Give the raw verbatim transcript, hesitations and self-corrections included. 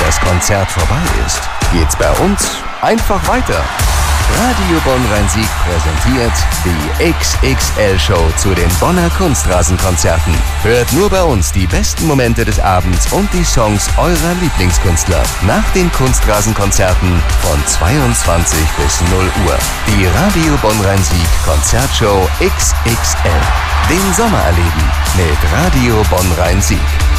das Konzert vorbei ist, geht's bei uns einfach weiter. Radio Bonn-Rhein-Sieg präsentiert die X X L-Show zu den Bonner Kunstrasenkonzerten. Hört nur bei uns die besten Momente des Abends und die Songs eurer Lieblingskünstler nach den Kunstrasenkonzerten von zweiundzwanzig bis null Uhr. Die Radio Bonn-Rhein-Sieg Konzertshow X X L. Den Sommer erleben mit Radio Bonn-Rhein-Sieg.